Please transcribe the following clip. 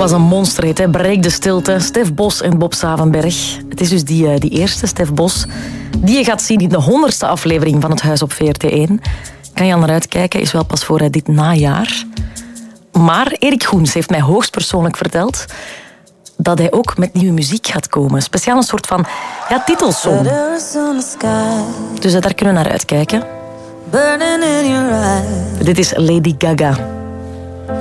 was een monsterhit, hè? Breek de stilte. Stef Bos en Bob Savenberg. Het is dus die eerste, Stef Bos, die je gaat zien in de 100ste aflevering van Het Huis op VRT1. Kan je al naar uitkijken, is wel pas voor dit najaar. Maar Erik Goens heeft mij hoogstpersoonlijk verteld dat hij ook met nieuwe muziek gaat komen. Speciaal een soort van titelsong. Dus daar kunnen we naar uitkijken. Dit is Lady Gaga.